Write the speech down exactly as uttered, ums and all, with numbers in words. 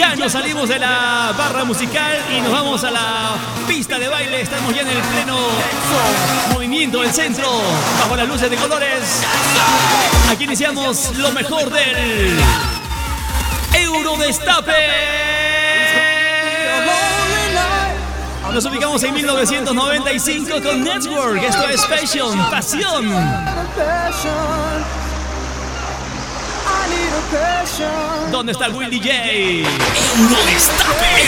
ya nos salimos de la barra musical y nos vamos a la pista de baile. Estamos ya en el pleno movimiento del centro, bajo las luces de colores. Aquí iniciamos lo mejor del Eurodestape. Nos ubicamos en mil novecientos noventa y cinco con Network. Esto es Passion, Pasión. ¿Dónde está el Willy J? Eurodestape.